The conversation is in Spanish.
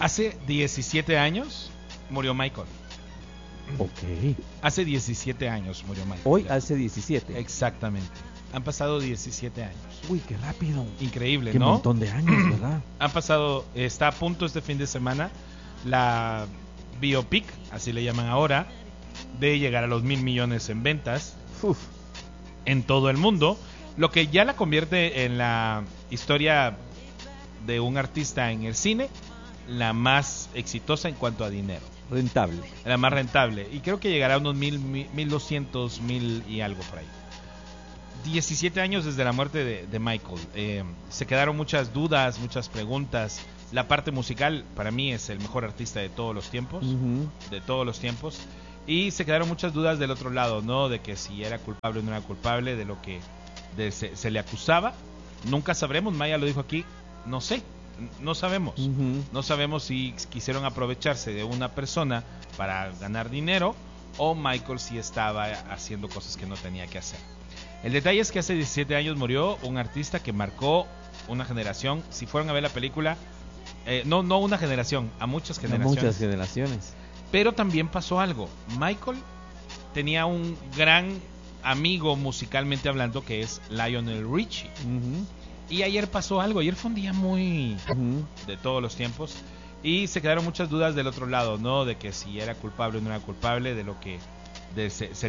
Hace 17 años murió Michael. Ok. Hace 17 años murió Michael. Hoy hace 17. Exactamente. Han pasado 17 años. Uy, qué rápido. Increíble, Qué ¿no? montón de años, ¿verdad? Han pasado, está a punto este fin de semana la biopic, así le llaman ahora, de llegar a los 1,000 millones en ventas. Uf. En todo el mundo, lo que ya la convierte en la historia de un artista en el cine la más exitosa en cuanto a dinero, Rentable. la más rentable, y creo que llegará a unos 1,200, 1,000 y algo por ahí. 17 años desde la muerte de Michael. Se quedaron muchas dudas, muchas preguntas. La parte musical para mí es el mejor artista de todos los tiempos, de todos los tiempos. Y se quedaron muchas dudas del otro lado, ¿no? De que si era culpable o no era culpable, de lo que se le acusaba. Nunca sabremos, Maya lo dijo aquí, no sé, no sabemos. No sabemos si quisieron aprovecharse de una persona para ganar dinero o Michael sí estaba haciendo cosas que no tenía que hacer. El detalle es que hace 17 años murió un artista que marcó una generación. Si fueron a ver la película, no una generación, a muchas generaciones. A muchas generaciones. Pero también pasó algo. Michael tenía un gran amigo musicalmente hablando que es Lionel Richie. Y ayer pasó algo. Ayer fue un día muy de todos los tiempos. Y se quedaron muchas dudas del otro lado, ¿no? De que si era culpable o no era culpable, de lo que se